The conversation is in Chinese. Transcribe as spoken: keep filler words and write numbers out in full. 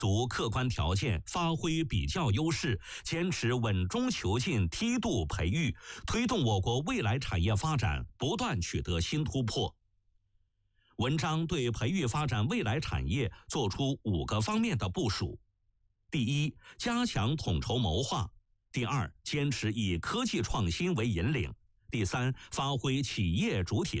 足客观条件，发挥比较优势，坚持稳中求进梯度培育，推动我国未来产业发展不断取得新突破。文章对培育发展未来产业作出五个方面的部署：第一，加强统筹谋划；第二，坚持以科技创新为引领；第三，发挥企业主体